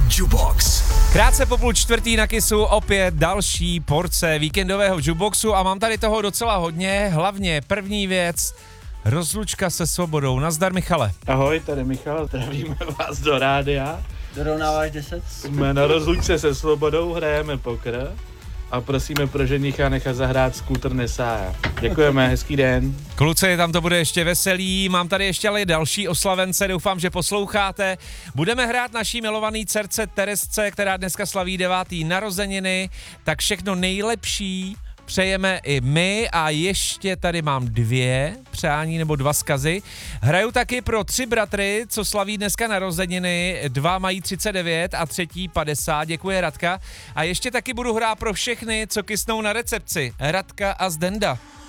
Jukebox. Krátce po půl čtvrtý na Kissu opět další porce víkendového Jukeboxu a mám tady toho docela hodně, hlavně první věc, rozlučka se svobodou. Nazdar, Michale. Ahoj, tady Michal, zdravíme vás do rádia. Dorovnáváš 10? Jsme na rozlučce se svobodou, hrajeme pokr a prosíme pro ženicha nechat zahrát Skútr Nesája. Děkujeme, hezký den. Kluci, tam to bude ještě veselý, mám tady ještě ale další oslavence, doufám, že posloucháte. Budeme hrát naší milovaný dcerce Teresce, která dneska slaví 9. narozeniny, tak všechno nejlepší přejeme i my a ještě tady mám 2 přání nebo 2 vzkazy. Hraju taky pro 3 bratry, co slaví dneska narozeniny, 2 mají 39 a 3 50, děkuje Radka. A ještě taky budu hrát pro všechny, co kysnou na recepci, Radka a Zdenda.